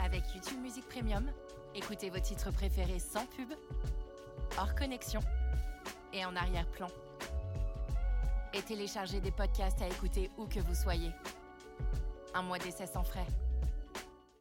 Avec YouTube Music Premium, écoutez vos titres préférés sans pub, hors connexion et en arrière-plan. Et téléchargez des podcasts à écouter où que vous soyez. Un mois d'essai sans frais.